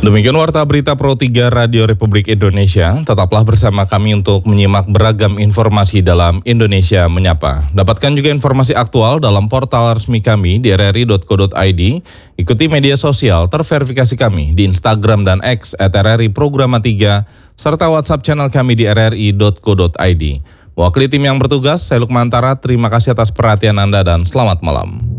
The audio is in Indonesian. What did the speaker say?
Demikian Warta Berita Pro 3 Radio Republik Indonesia. Tetaplah bersama kami untuk menyimak beragam informasi dalam Indonesia Menyapa. Dapatkan juga informasi aktual dalam portal resmi kami di rri.co.id. Ikuti media sosial terverifikasi kami di Instagram dan X @RRI Programa 3, serta WhatsApp channel kami di rri.co.id. Mewakili tim yang bertugas, saya Lukman Antara, terima kasih atas perhatian Anda dan selamat malam.